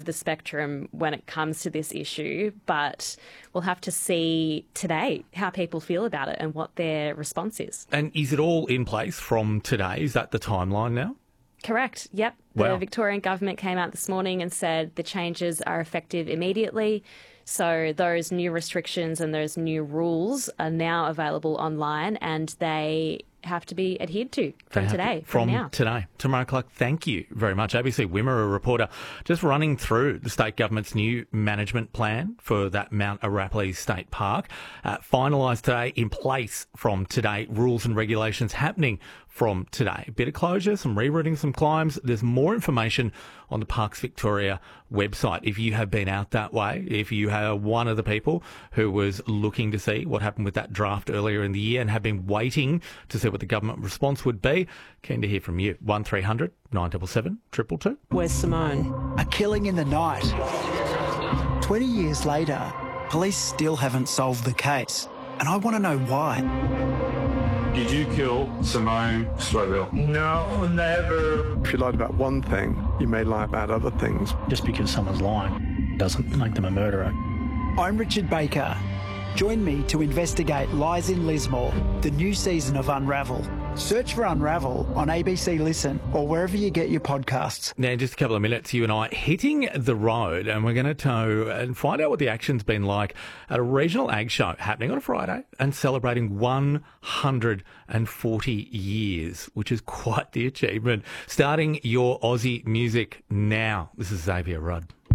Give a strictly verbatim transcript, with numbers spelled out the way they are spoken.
the spectrum when it comes to this issue, but we'll have to see today how people feel about it and what their response is. And is it all in place from today? Is that the timeline now? Correct. Yep. The Wow. Victorian government came out this morning and said the changes are effective immediately. So those new restrictions and those new rules are now available online, and they have to be adhered to from They have today, to- from, From now. today. Tamara Clark, thank you very much. A B C Wimmera reporter just running through the state government's new management plan for that Mount Arapiles State Park. Uh, finalised today, in place from today, rules and regulations happening from today. A bit of closure, some rerouting, some climbs. There's more information on the Parks Victoria website. If you have been out that way, if you are one of the people who was looking to see what happened with that draft earlier in the year and have been waiting to see what the government response would be, keen to hear from you. one three hundred nine seven seven two two two. Where's Simone? A killing in the night. twenty years later, police still haven't solved the case. And I want to know why. Did you kill Simone Strobel? No, never. If you lied about one thing, you may lie about other things. Just because someone's lying doesn't make them a murderer. I'm Richard Baker. Join me to investigate Lies in Lismore, the new season of Unravel. Search for Unravel on A B C Listen or wherever you get your podcasts. Now, in just a couple of minutes, you and I hitting the road, and we're going to tow and find out what the action's been like at a regional ag show happening on a Friday and celebrating one hundred forty years, which is quite the achievement. Starting your Aussie music now. This is Xavier Rudd.